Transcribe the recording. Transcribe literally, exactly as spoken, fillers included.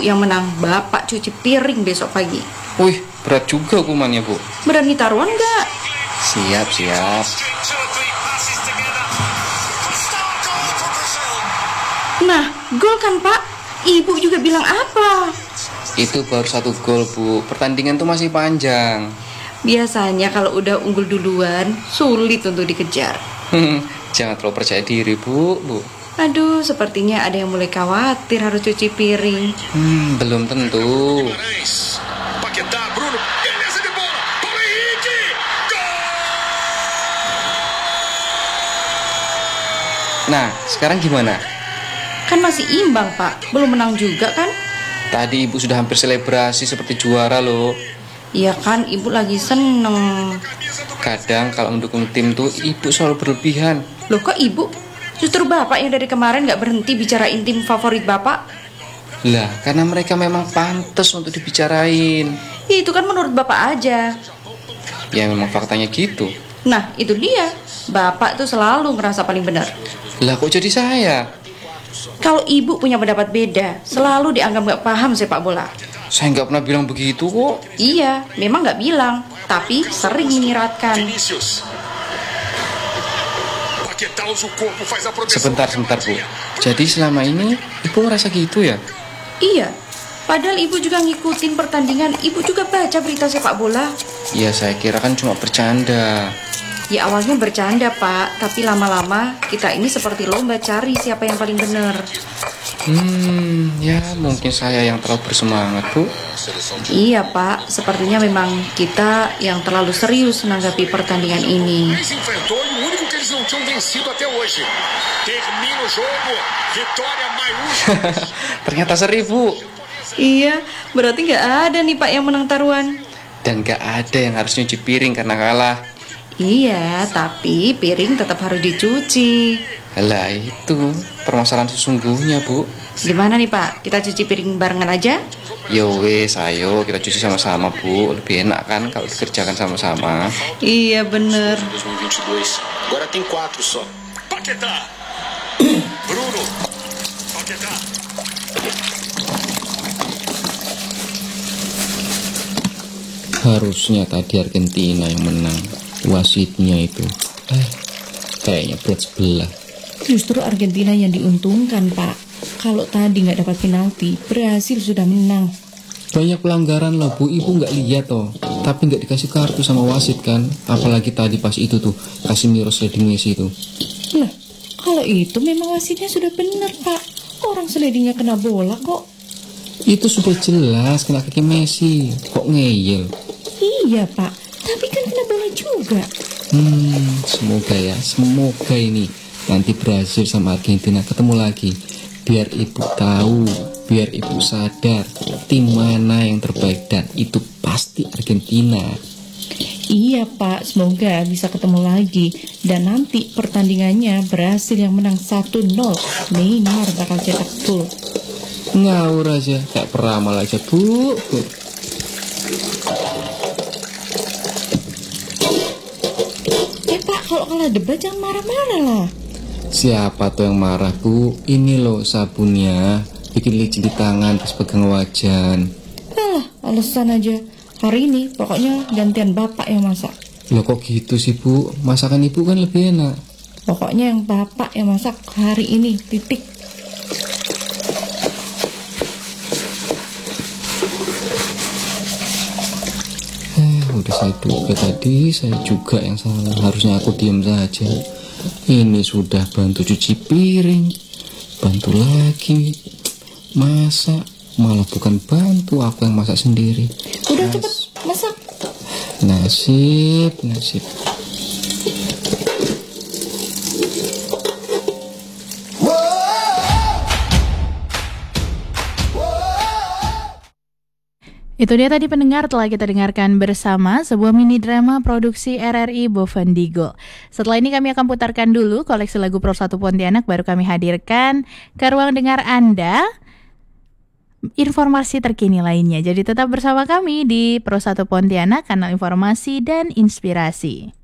yang menang, bapak cuci piring besok pagi. Wih, berat juga hukumannya, Bu. Berani taruhan nggak? Siap, siap. Nah, gol kan Pak? Ibu juga bilang apa? Itu baru satu gol, Bu. Pertandingan tuh masih panjang. Biasanya kalau udah unggul duluan, sulit untuk dikejar. Jangan terlalu percaya diri, Bu, Bu. Aduh, sepertinya ada yang mulai khawatir harus cuci piring. Hmm, belum tentu. Nah, sekarang gimana? Kan masih imbang, Pak. Belum menang juga kan? Tadi Ibu sudah hampir selebrasi seperti juara loh. Iya kan, Ibu lagi seneng. Kadang kalau mendukung tim tuh Ibu selalu berlebihan. Loh kok Ibu? Justru Bapak yang dari kemarin gak berhenti bicarain tim favorit Bapak. Lah, karena mereka memang pantas untuk dibicarain. Ya, itu kan menurut Bapak aja. Ya memang faktanya gitu. Nah, itu dia. Bapak tuh selalu ngerasa paling benar. Lah kok jadi saya? Kalau Ibu punya pendapat beda, selalu dianggap gak paham sepak bola. Saya nggak pernah bilang begitu kok. Iya, memang gak bilang, tapi sering menyiratkan. Sebentar, sebentar, Bu. Jadi selama ini Ibu ngerasa gitu ya? Iya, padahal Ibu juga ngikutin pertandingan. Ibu juga baca berita sepak bola. Ya saya kira kan cuma bercanda. Ya awalnya bercanda Pak, tapi lama-lama kita ini seperti lomba cari siapa yang paling benar. Hmm, ya mungkin saya yang terlalu bersemangat, Bu. Iya Pak, sepertinya memang kita yang terlalu serius menanggapi pertandingan ini. Ternyata seri, Bu. Iya, berarti gak ada nih Pak yang menang taruhan. Dan gak ada yang harus nyuci piring karena kalah. Iya, tapi piring tetap harus dicuci. Lah itu permasalahan sesungguhnya, Bu. Gimana nih Pak, kita cuci piring barengan aja? Yo wes, ayo kita cuci sama-sama, Bu. Lebih enak kan kalau dikerjakan sama-sama. Iya bener. Agora tem quatro só. Paquetá. Bruno. Paquetá. Harusnya tadi Argentina yang menang. Wasitnya itu eh kayaknya berat sebelah. Justru Argentina yang diuntungkan Pak. Kalau tadi gak dapat penalti, Brasil sudah menang. Banyak pelanggaran loh, Bu. Ibu gak lihat toh. Tapi gak dikasih kartu sama wasit kan. Apalagi tadi pas itu tuh Casemiro sliding Messi itu. Lah, kalau itu memang wasitnya sudah benar Pak. Orang slidingnya kena bola kok. Itu sudah jelas kena kaki Messi. Kok ngeyel? Iya Pak, tapi kan kena bola juga. Hmm, semoga ya, semoga ini nanti Brasil sama Argentina ketemu lagi. Biar Ibu tahu, biar Ibu sadar tim mana yang terbaik, dan itu pasti Argentina. Iya Pak, semoga bisa ketemu lagi. Dan nanti pertandingannya Brasil yang menang satu nol. Neymar bakal cetak gol. Ngawur aja, kayak peramal aja, Bu, Bu. Eh Pak, kalau kalah debat jangan marah-marah lah. Siapa tuh yang marah, Bu? Ini loh sabunnya, bikin licin di tangan pas pegang wajan. Alah, alasan aja. Hari ini pokoknya gantian Bapak yang masak. Loh kok gitu sih, Bu? Masakan Ibu kan lebih enak. Pokoknya yang Bapak yang masak hari ini, titik. Eh, udah saya duga tadi, saya juga yang salah. Harusnya aku diam saja. Ini sudah bantu cuci piring, bantu lagi masak, malah bukan bantu, aku yang masak sendiri. Udah cepet masak. Nasib, nasib. Itu dia tadi pendengar, telah kita dengarkan bersama sebuah mini drama produksi R R I Bovendigul. Setelah ini kami akan putarkan dulu koleksi lagu Pro satu Pontianak, baru kami hadirkan ke ruang dengar Anda informasi terkini lainnya. Jadi tetap bersama kami di Pro satu Pontianak, kanal informasi dan inspirasi.